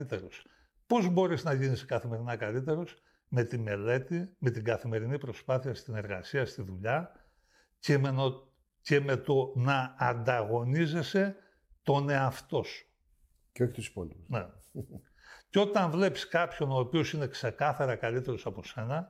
καλύτερος. Πώς μπορείς να γίνεις καθημερινά καλύτερος? Με τη μελέτη, με την καθημερινή προσπάθεια στην εργασία, στη δουλειά και με το να ανταγωνίζεσαι τον εαυτό σου. Και όχι τους υπόλοιπους. Ναι. Και όταν βλέπεις κάποιον ο οποίος είναι ξεκάθαρα καλύτερος από σένα,